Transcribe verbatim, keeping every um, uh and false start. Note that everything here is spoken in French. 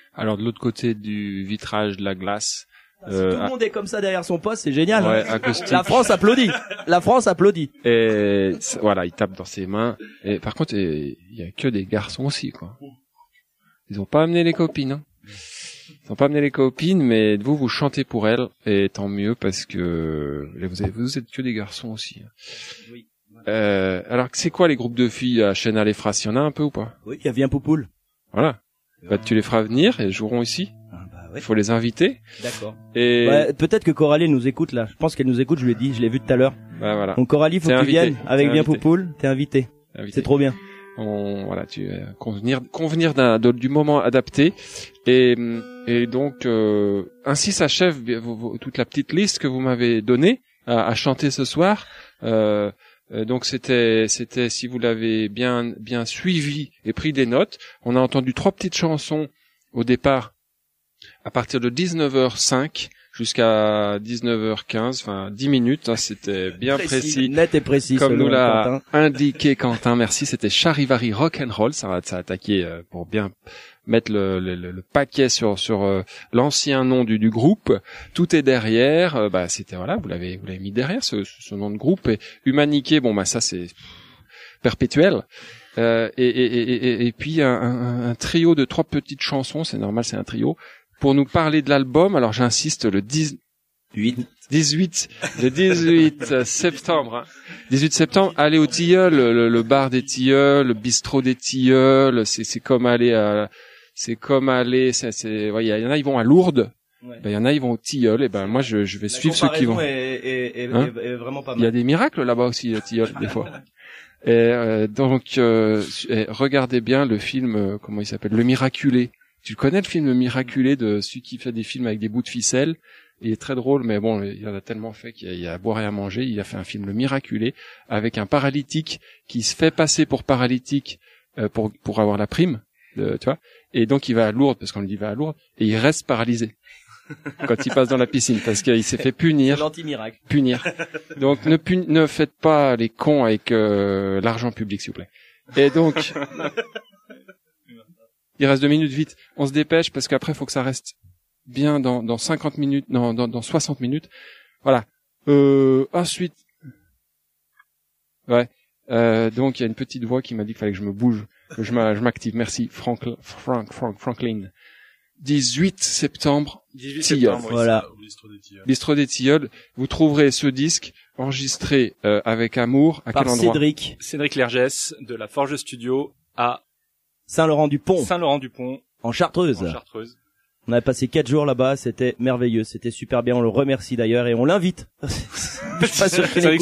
Alors de l'autre côté du vitrage de la glace. Si euh, tout le monde est comme ça derrière son poste, c'est génial. Ouais, hein. acoustique. La France applaudit. La France applaudit. Et voilà, il tape dans ses mains. Et par contre, il y a que des garçons aussi, quoi. Ils ont pas amené les copines. Hein. Ils ont pas amené les copines, mais vous, vous chantez pour elles, et tant mieux parce que vous êtes, vous êtes que des garçons aussi. Oui. Euh, alors, c'est quoi les groupes de filles à Chêne à l'Effras? Il y en a un peu ou pas? Oui, il y a Viens Poupoule. Voilà. Bah, tu les feras venir et elles joueront ici. Il ouais. faut les inviter. D'accord. Et bah, peut-être que Coralie nous écoute là. Je pense qu'elle nous écoute. Je lui ai dit, je l'ai vu tout à l'heure. Bah, voilà. Donc Coralie, faut que tu viennes avec Bien Poupoule. T'es invité. invité. C'est trop bien. On voilà, tu euh, convenir convenir d'un de, du moment adapté et et donc euh, ainsi s'achève toute la petite liste que vous m'avez donnée à, à chanter ce soir. Euh, euh, donc c'était c'était si vous l'avez bien bien suivi et pris des notes, on a entendu trois petites chansons au départ. À partir de dix-neuf heures cinq jusqu'à dix-neuf heures quinze, enfin dix minutes, hein, c'était bien précis, précis, net et précis, comme nous l'a Quentin. indiqué Quentin. Merci, c'était Charivari Rock and Roll. Ça va, ça a attaqué euh, pour bien mettre le, le, le paquet sur sur euh, l'ancien nom du, du groupe. Tout est derrière. Euh, bah c'était voilà, vous l'avez vous l'avez mis derrière ce, ce nom de groupe. Et Humaniqué, bon bah ça c'est perpétuel. Euh, et, et, et, et, et puis un, un, un trio de trois petites chansons, c'est normal, c'est un trio. Pour nous parler de l'album, alors j'insiste, le dix-huit, dix-huit, le dix-huit septembre, hein. dix-huit septembre, allez au Tilleul, le, le bar des Tilleuls, le bistrot des Tilleuls, c'est, c'est comme aller à, c'est comme aller, c'est, c'est, il ouais, y, y en a, ils vont à Lourdes, ouais. Ben, il y en a, ils vont au Tilleul, et ben, moi, je, je vais La suivre ceux qui vont. Est, est, est, hein est vraiment pas mal. Il y a des miracles là-bas aussi, le Tilleul, des fois. Et, euh, donc, euh, et regardez bien le film, euh, comment il s'appelle, Le Miraculé. Tu connais le film Le Miraculé de celui qui fait des films avec des bouts de ficelle? Il est très drôle, mais bon, il en a tellement fait qu'il y a, il y a à boire et à manger. Il a fait un film Le Miraculé avec un paralytique qui se fait passer pour paralytique euh, pour pour avoir la prime, de, tu vois. Et donc il va à Lourdes parce qu'on lui dit va à Lourdes et il reste paralysé quand il passe dans la piscine parce qu'il s'est fait punir. C'est l'anti-miracle. Punir. Donc ne pun- ne faites pas les cons avec euh, l'argent public, s'il vous plaît. Et donc. Il reste deux minutes, vite. On se dépêche parce qu'après, il faut que ça reste bien dans, dans cinquante minutes, non, dans, dans soixante minutes. Voilà. Euh, ensuite. Ouais. Euh, donc, il y a une petite voix qui m'a dit qu'il fallait que je me bouge, que je m'active. Merci, Frank, Frank, Frank, Franklin. dix-huit septembre. dix-huit septembre, oui, voilà. Au Bistrot des Tilleuls. Bistrot des Tilleuls. Vous trouverez ce disque enregistré, euh, avec amour. À Par quel endroit? Cédric. Cédric Lergès, de la Forge Studio à Saint-Laurent-du-Pont. Saint-Laurent-du-Pont. En Chartreuse. En Chartreuse. On a passé quatre jours là-bas, c'était merveilleux, c'était super bien, on le remercie d'ailleurs et on l'invite. Je suis pas sûr qu'il